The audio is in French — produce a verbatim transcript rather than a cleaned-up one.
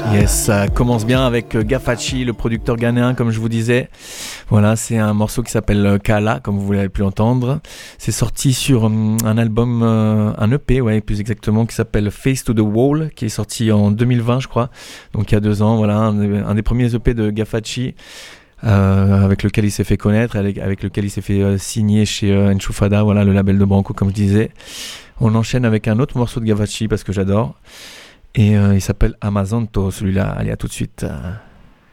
Yes, ça commence bien avec Gafachi, le producteur ghanéen, comme je vous disais. Voilà, c'est un morceau qui s'appelle Kala, comme vous l'avez pu entendre. C'est sorti sur un album, un E P, ouais, plus exactement, qui s'appelle Face to the Wall, qui est sorti en deux mille vingt, je crois. Donc il y a deux ans, voilà, un, un des premiers E P de Gafachi. Euh, avec lequel il s'est fait connaître, avec, avec lequel il s'est fait euh, signer chez euh, Enchufada, voilà, le label de Branco, comme je disais. On enchaîne avec un autre morceau de Gafachi parce que j'adore. Et euh, il s'appelle Amazonto, celui-là. Allez, à tout de suite.